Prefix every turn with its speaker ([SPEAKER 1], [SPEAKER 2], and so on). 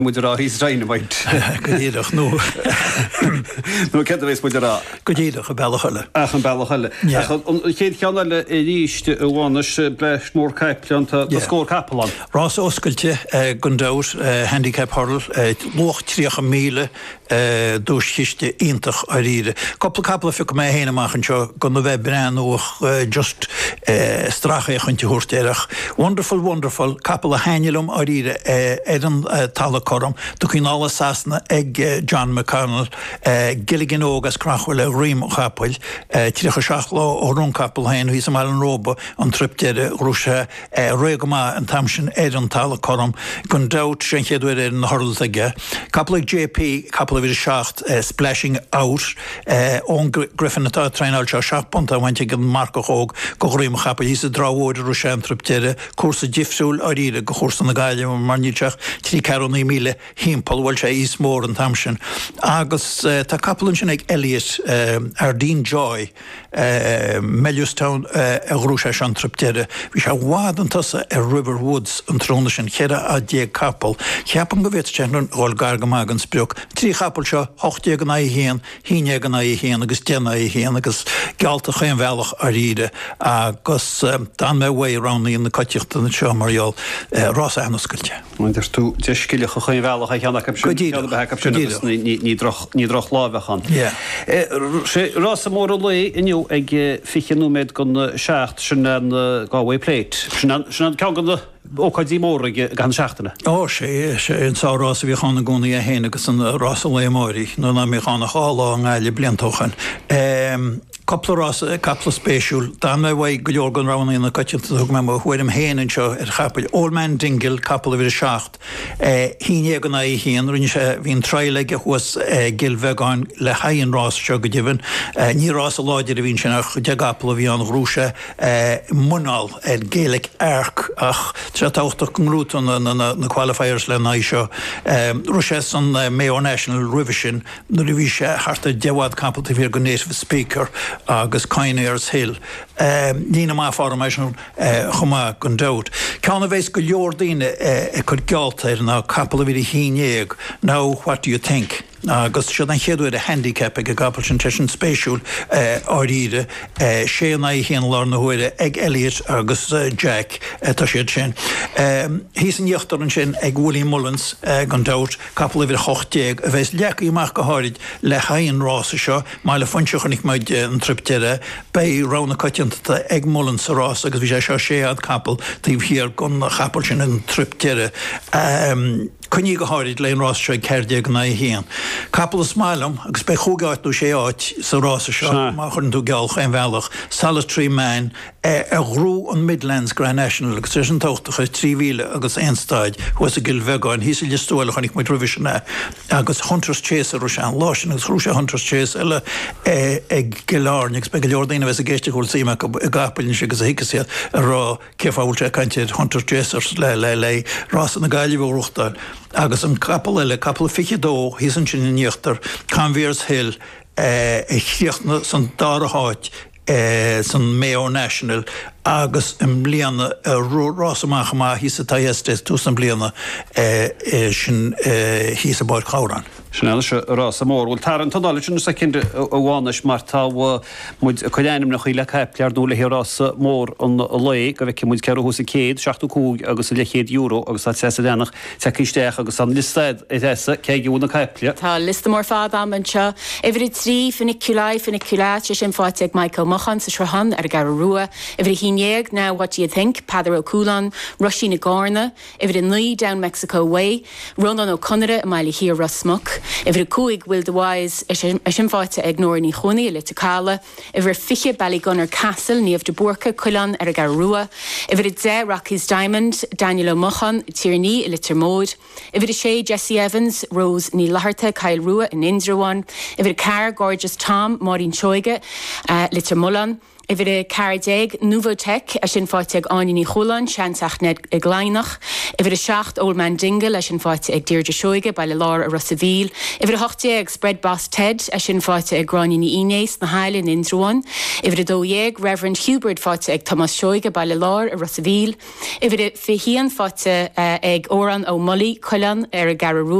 [SPEAKER 1] Muidirá hís Dynamite.
[SPEAKER 2] Goedéidech, no.
[SPEAKER 1] No cedréis muidirá.
[SPEAKER 2] Goedéidech, a Bellachulle.
[SPEAKER 1] Ach, an Bellachulle.
[SPEAKER 2] Yeah.
[SPEAKER 1] Chéad cheannaile ríiste a bhánas bleis mór caiplean tá scór capelán.
[SPEAKER 2] Rás oscailte gundáir handicap hurl, loch 3 míle dús chiiste ítach a ríide. Capla fi go mé héine machchan seo gun na bheith brean óch just stracha chuinte húrtéireach. Wonderful, capla hainelum a ríide an tala chorum, do cyn ala sasna ag John McConnell, Gilligan ógas crachfuil a rím chapel, trícha seachlá ó rún capel hain, hís am Alan Roba an tripteire rúse réigama an tamsin an tala chorum, gun daut sin chéadúir an hurl aige. Capel JP, capel vir seacht splashing out, on Griffin atá treinal se seachpont a bhainte gan marca hóg, go rím chapel, hís a dráhóid rúse an tripteire, cúrsa gifsúl a ríide, go chúrsa na gaile mar níteach, trí Caroni míle hímpel bhil sé ís mór an tamsin. Agus tá caplan sin ag Elliot Ardeen Joy Mellustown a grúise an tripteire. Bhí sé bhád an tusa River Woods an tróna sin cheada a déag capel. Cheapan go bhéit teann ghil garga mag an spiúch. Trí capel seo 8 gan a héan, 10 gan a héan agus 10 a héan agus gealta chéan bhealach a ríide agus dan mé way around í na coiticht an seo marall rás anascailte.
[SPEAKER 1] Muidir tú deisciile chu chuin bhealach a cheanna ní droch lábhechan. Rás mór lé inniu ag fichanúméid gon seacht sin an Galway Plate. Sin an cegan ócaidí mór gan seachtainna.
[SPEAKER 2] sé an sárás a bhí chana gúnaí a héana agus an rás lé móirí, nó na mé chana chála an gáile bliantóchan. Capla spéisiúil, dá mé bhaid go leor gan rána na coitianta thug me chuidim héanaan seo ar chapel. Old Man Dingle, capla bhí seacht. Híine gan a hían, rinne sé hín treileige chuas gil bheáin le haon rás seo go dibhan. Ní rás a láidir a bhín sin ach de gapla bhí an rúse munal Gaelic arc ach tre táchtach an rútan na qualifiers le na seo. Rúse san Mayo National Revision, na bhí sé harta dehád capla bhí go native speaker agus Cainears Hill. Nína má formation chumá gon daut. Cána bhéis go leor daoine chud gealta na capla bhí híineag. Now, what do you think? Agus siad an chéadúir a handicap ag a gapal sin tesin spéisiúil áíide sé na hían lár na huire ag Elliot agus Jack tá siad sin. Hís an dheachtar an sin ag Willie Mullins gan daut capla bhí 8 a bheits leach íach go háid le haon rása seo, má le funseach chunig maid an tripteire, bei rána coitianta ag Mullins a rás agus bhí sé seo séad capal tíh hir gon chapal sin an tripteire. Cunní go háid le an rás seo ceirde gan na hían. Capel smálam agus be chugáitú sé áit sa rása seo má chun tú geall chain bhealach Solitary Man a grú an Midlands Grand National agus an táchtacha 3 mhíle agus einstaid was a gil bheáin hí le stóla chunig mu revisina agus Hunter's Chase a Rúsán lásin agus Rúsá Hunter's Chase eile ag gilárne agus be go leor daine bheits a géiste gúil síime a gapelin sé agus a hicasíad a rá ceafáilte caiintead Hunter's Chasers le rásan na gaiile bhúachtáil. Agus an capel eile capel fichidó hís an sin níochttar Canveers Hill chríochtna san dáraáit san Mayo National agus an bliana rásamach má hís a taistes tú san bliana sin hís a báid cháran.
[SPEAKER 1] Sinna se rás mór bhil tar an tadáile sin sa cinde bháis mar tá muid chuileannim na chuile ceiplear dúla rás mór an le go bheith muid ceú húsa céad 65 agus le €100 agus tá sé dénach teicisteach agus an listeid ésa céúna ceiplia.
[SPEAKER 3] Tá lista mór fád am an seo ihrí trí funiculáit sin fáte ag Michael Mochan sa Srahan ar gar rua ihrí híineag now what do you think Padar O'Coolan Rushí na Gárna ihrí nuí down Mexico Way Ronan O'Connor a maile hir Rasmuck if a cuaig will the wise a sin fáte ag nóir ní chonaí le Tacala if a fiche Ballygunner Castle níomh de Burca Culan ar gar rua if a de Rocky's Diamond Daniel O'Mochan Tierney le Termód if a sé Jesse Evans Rose ní Laharta Kyle Rua in Indrawan if a car Gorgeous Tom Maureen Choige le Termullan I bhí a Cardeg Nuvotech a sin fáte ag Áine Cholan, seanach net ag Gleinach. I bhí a 6 Old Man Dingle a sin fáte ag Deirdre Seoige baile lár a Rossaville. I bhí a 8 ag Spread Boss Ted a sin fáte ag Gráine Inés na Highland in Indruan. I bhí a 2 Reverend Hubert fáte ag Thomas Seoige baile lár a Rossaville. I bhí a 5 fáte ag Oran ó Molly Colan ar a Gararú